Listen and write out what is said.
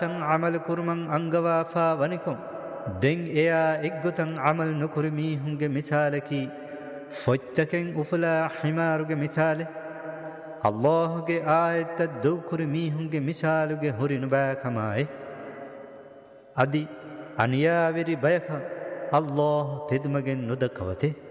عمل كرمن أنغوافا ونكم دين إيا إغتن عمل نكرمي هنگ مثالكي فجتكن أفلا حمارگ مثال الله کے آیت دو کرمی ہنگ مثال کے ہرن باکمائے ادی انیا ویری بیکا الله تدمگن ندکوته